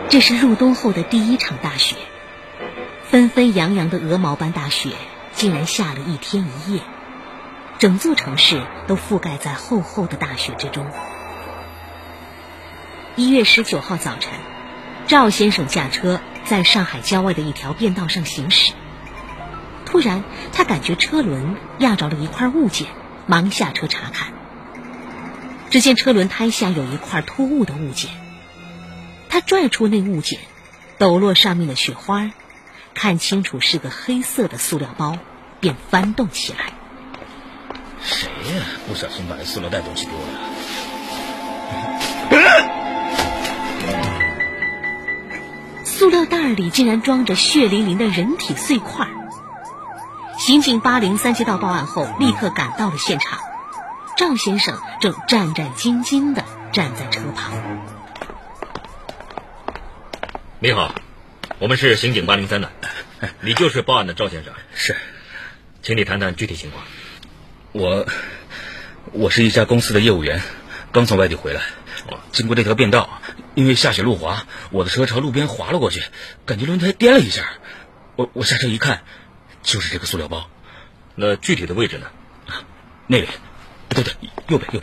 这是入冬后的第一场大雪，纷纷扬扬的鹅毛般大雪竟然下了一天一夜，整座城市都覆盖在厚厚的大雪之中。1月19号早晨，赵先生驾车在上海郊外的一条便道上行驶，突然他感觉车轮压着了一块物件，忙下车查看。只见车轮胎下有一块突兀的物件，他拽出那物件，抖落上面的雪花，看清楚是个黑色的塑料包，便翻动起来。 谁呀？不小心把这塑料袋东西丢了。 塑料袋里竟然装着血淋淋的人体碎块。刑警803接到报案后，立刻赶到了现场。赵先生正战战兢兢地站在车旁。 你好，我们是刑警803的，你就是报案的赵先生？ 是， 请你谈谈具体情况。 我是一家公司的业务员，刚从外地回来，经过这条便道，因为下雪路滑，我的车朝路边滑了过去，感觉轮胎颠了一下，我下车一看，就是这个塑料包。 那具体的位置呢？ 那边，对，右边。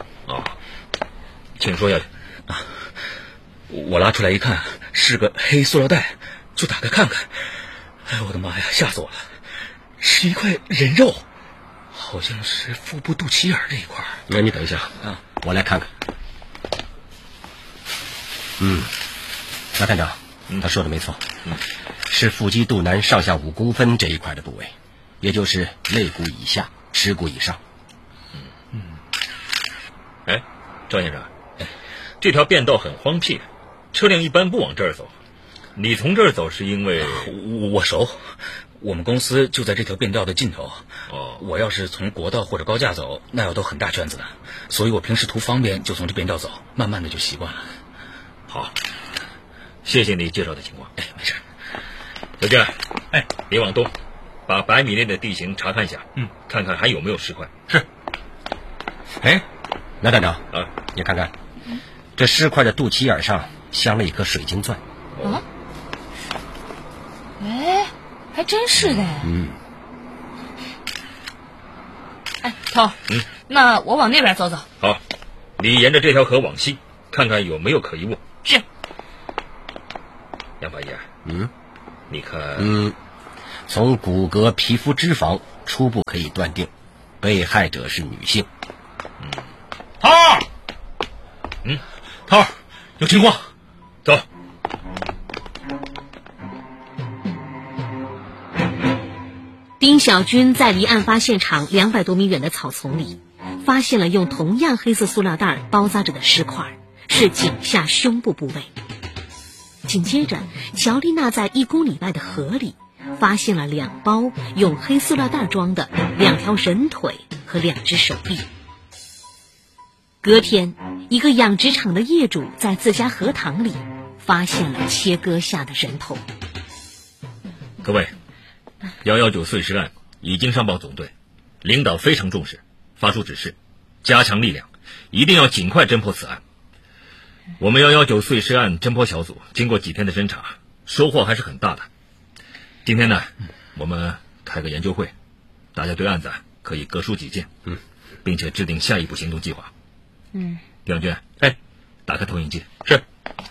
请说下去。 我拉出来一看，是个黑塑料袋，就打开看看。哎，我的妈呀，吓死我了！是一块人肉，好像是腹部肚脐眼这一块。 那你等一下啊，我来看看。那探长，他说的没错，是腹肌肚腩上下5公分这一块的部位，也就是肋骨以下，耻骨以上。 哎，赵先生，这条便道很荒僻，车辆一般不往这儿走。你从这儿走是因为我熟，我们公司就在这条便道的尽头。我要是从国道或者高架走，那要兜很大圈子的，所以我平时图方便就从这便道走，慢慢的就习惯了。 好，谢谢你介绍的情况。 没事。 小娟，你往东，把100米内的地形查看一下，看看还有没有尸块。 是。 那探长你看看，这尸块的肚脐眼上镶了一颗水晶钻。 还真是的。头，那我往那边走走。 好，你沿着这条河往西，看看有没有可疑物。 是。 杨法医，你看， 从骨骼、皮肤、脂肪初步可以断定，被害者是女性。 涛，有情况， 走。 丁小军在离案发现场200多米远的草丛里，发现了用同样黑色塑料袋包扎着的尸块，是颈下胸部部位。紧接着，乔丽娜在1公里外的河里发现了2包用黑塑料袋装的2条人腿和2只手臂。隔天，一个养殖场的业主在自家河塘里发现了切割下的人头。 各位，119碎尸案已经上报总队，领导非常重视，发出指示，加强力量，一定要尽快侦破此案。我们119碎尸案侦破小组经过几天的侦查，收获还是很大的。今天呢，我们开个研究会，大家对案子可以各抒己见，并且制定下一步行动计划。丁小军，打开投影机。 是。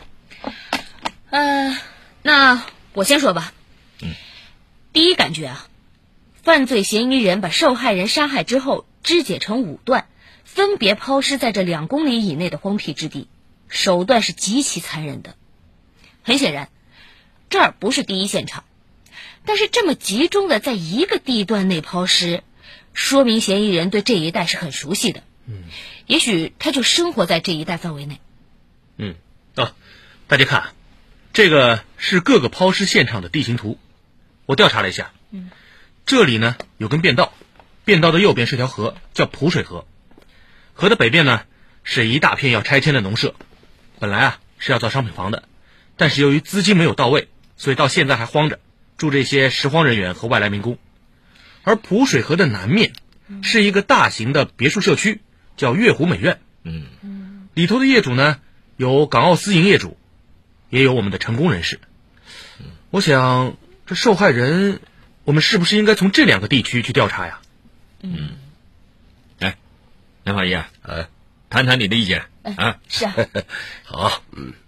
那我先说吧。第一感觉犯罪嫌疑人把受害人杀害之后肢解成5段，分别抛尸在这2公里以内的荒僻之地，手段是极其残忍的。很显然，这儿不是第一现场，但是这么集中的在一个地段内抛尸，说明嫌疑人对这一带是很熟悉的。也许他就生活在这一带范围内。 大家看，这个是各个抛尸现场的地形图，我调查了一下。这里呢有根便道，便道的右边是条河，叫蒲水河。河的北边呢是一大片要拆迁的农舍，本来是要造商品房的，但是由于资金没有到位，所以到现在还荒着，住着一些拾荒人员和外来民工。而蒲水河的南面是一个大型的别墅社区，叫月湖美苑。里头的业主呢有港澳私营业主， 也有我们的成功人士。我想，这受害人，我们是不是应该从这2个地区去调查呀？ 哎，梁法医啊，谈谈你的意见啊。 是啊。 好，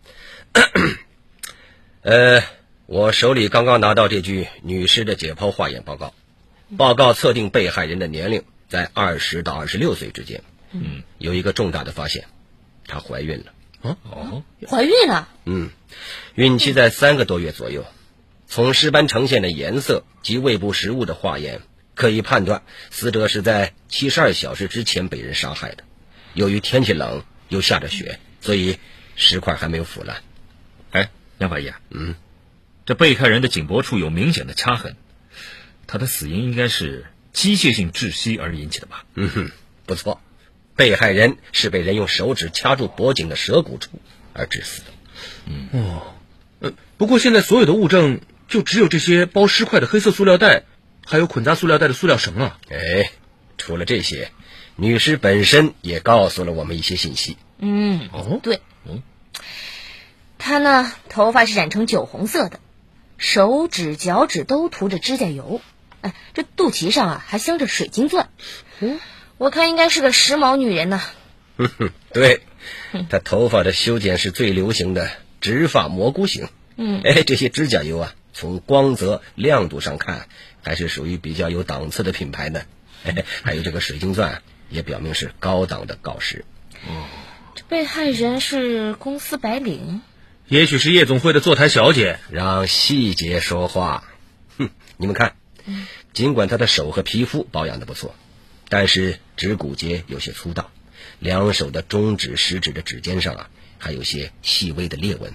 我手里刚刚拿到这具女尸的解剖化验报告，报告测定被害人的年龄在20到26岁之间。有一个重大的发现，她怀孕了。 怀孕了？ 孕期在3个多月左右。从尸斑呈现的颜色及胃部食物的化验，可以判断死者是在72小时之前被人杀害的。由于天气冷又下着雪，所以尸块还没有腐烂。 哎，梁法医啊，这被害人的颈脖处有明显的掐痕，他的死因应该是机械性窒息而引起的吧？ 不错，被害人是被人用手指掐住脖颈的舌骨处而致死的。 不过现在所有的物证就只有这些包尸块的黑色塑料袋，还有捆扎塑料袋的塑料绳啊。 除了这些，女尸本身也告诉了我们一些信息。 对。她呢，头发是染成酒红色的，手指、脚趾都涂着指甲油，这肚脐上啊还镶着水晶钻。我看应该是个时髦女人呢。 对，她头发的修剪是最流行的直发蘑菇型。这些指甲油啊，从光泽亮度上看还是属于比较有档次的品牌呢。还有这个水晶钻也表明是高档的锆石。 这被害人是公司白领， 也许是夜总会的坐台小姐。 让细节说话。你们看，尽管她的手和皮肤保养得不错，但是指骨节有些粗大，2手的中指、食指的指尖上啊还有些细微的裂纹。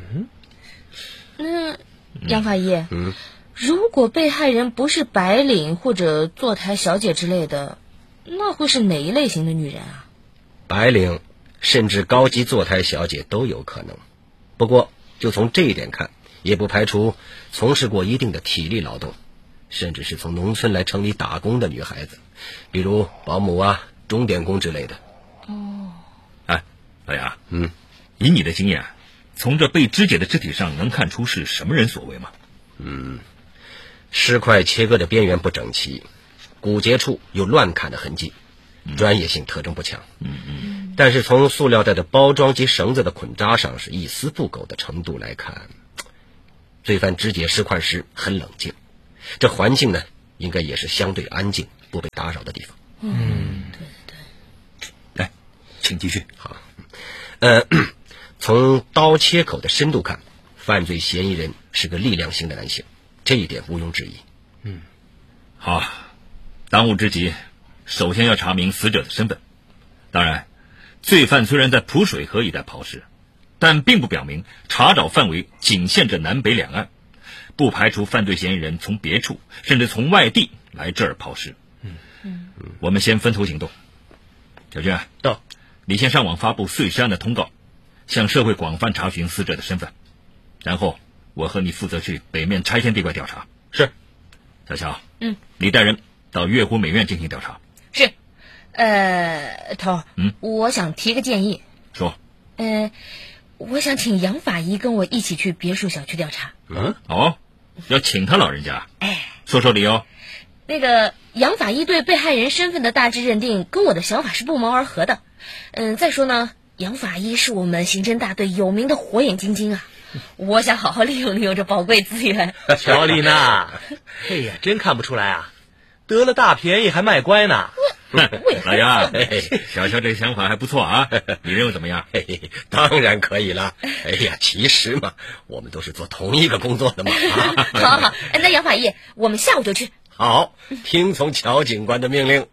那杨法医，如果被害人不是白领或者坐台小姐之类的，那会是哪一类型的女人啊？ 白领甚至高级坐台小姐都有可能。不过就从这一点看，也不排除从事过一定的体力劳动，甚至是从农村来城里打工的女孩子，比如保姆啊、钟点工之类的。 老杨，以你的经验，从这被肢解的肢体上能看出是什么人所为吗？ 尸块切割的边缘不整齐，骨节处有乱砍的痕迹，专业性特征不强。但是从塑料袋的包装及绳子的捆扎上是一丝不苟的程度来看，罪犯肢解尸块时很冷静，这环境呢应该也是相对安静不被打扰的地方。 对。 来，请继续。 好，从刀切口的深度看，犯罪嫌疑人是个力量型的男性，这一点毋庸置疑。 好，当务之急，首先要查明死者的身份。当然，罪犯虽然在蒲水河一带抛尸，但并不表明查找范围仅限这南北两岸，不排除犯罪嫌疑人从别处甚至从外地来这儿抛尸。我们先分头行动。小军， 到， 你先上网发布碎尸案的通告，向社会广泛查询死者的身份，然后我和你负责去北面拆迁地块调查。 是。 小乔，你带人到月湖美院进行调查。 是。头，我想提个建议。 说。 我想请杨法医跟我一起去别墅小区调查。 要请他老人家？说说理由。 那个杨法医对被害人身份的大致认定跟我的想法是不谋而合的。再说呢，杨法医是我们刑侦大队有名的火眼金睛啊，我想好好利用利用这宝贵资源。 乔丽娜，哎呀，真看不出来啊，得了大便宜还卖乖呢。 老杨，小乔这想法还不错啊，你认为怎么样？ 当然可以了。哎呀，其实嘛，我们都是做同一个工作的嘛。 好，那杨法医，我们下午就去。 好，听从乔警官的命令。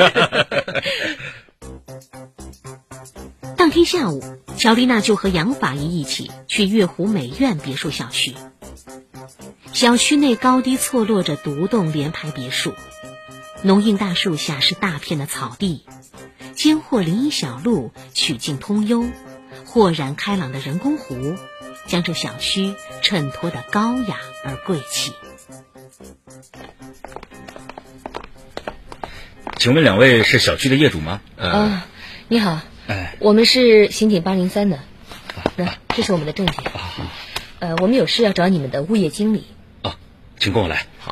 当天下午，乔丽娜就和杨法医一起去月湖美院别墅小区。小区内高低错落着独栋联排别墅，浓荫大树下是大片的草地，间或林荫小路，曲径通幽，豁然开朗的人工湖将这小区衬托得高雅而贵气。 请问2位是小区的业主吗？ 你好，我们是刑警803的。 这是我们的证件。我们有事要找你们的物业经理。 啊，请跟我来。好。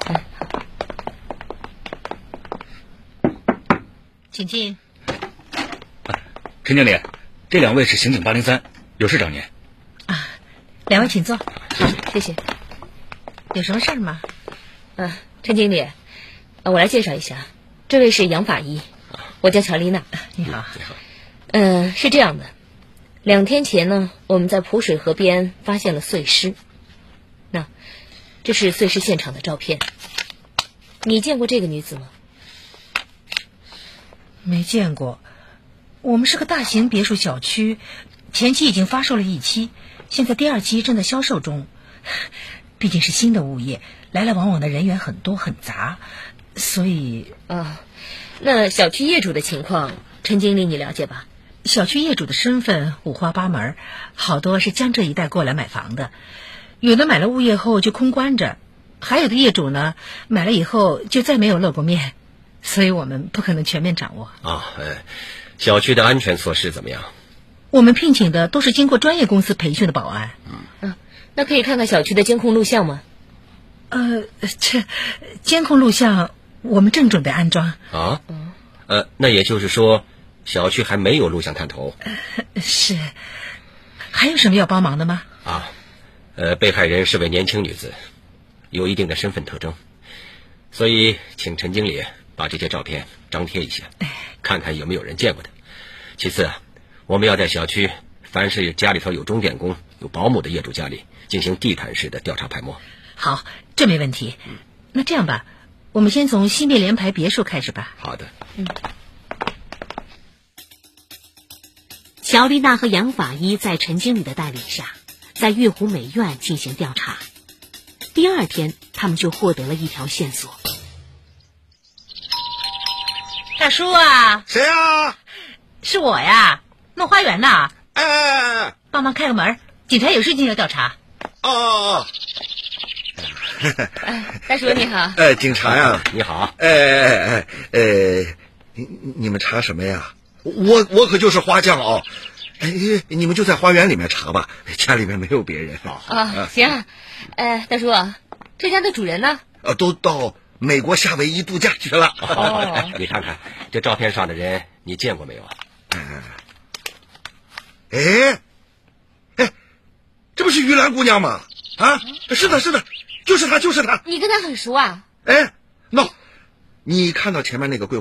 请进。 陈经理，这2位是刑警803，有事找您。 啊，2位请坐。 好，谢谢。 有什么事儿吗？ 陈经理，我来介绍一下，这位是杨法医，我叫乔丽娜。 你好。 你好。 是这样的，2天前呢，我们在蒲水河边发现了碎尸。那，这是碎尸现场的照片。你见过这个女子吗？ 没见过。我们是个大型别墅小区，前期已经发售了1期，现在第2期正在销售中。毕竟是新的物业，来来往往的人员很多很杂，所以那小区业主的情况，陈经理你了解吧？ 小区业主的身份五花八门，好多是江浙一带过来买房的，有的买了物业后就空关着，还有的业主呢买了以后就再没有露过面，所以我们不可能全面掌握。 小区的安全措施怎么样？ 我们聘请的都是经过专业公司培训的保安。 那可以看看小区的监控录像吗？ 这监控录像我们正准备安装。 那也就是说，小区还没有录像探头。 是。还有什么要帮忙的吗？ 被害人是位年轻女子，有一定的身份特征，所以请陈经理把这些照片张贴一下，看看有没有人见过的。其次，我们要在小区凡是家里头有钟点工、有保姆的业主家里进行地毯式的调查排摸。 好，这没问题。那这样吧，我们先从西面联排别墅开始吧。 好的。 乔丽娜和杨法医在陈经理的带领下，在月湖美院进行调查。第2天，他们就获得了一条线索。 大叔啊！ 谁啊？ 是我呀，弄花园的。帮忙开个门，警察有事情要调查。 大叔你好。 警察呀， 你好。 你们查什么呀？我可就是花匠哦。你们就在花园里面查吧，家里面没有别人。 行。大叔，这家的主人呢？ 都到美国夏威夷度假去了。 你看看这照片上的人，你见过没有啊？ 这不是于兰姑娘吗？是的，就是她。 你跟她很熟啊？ 你看到前面那个桂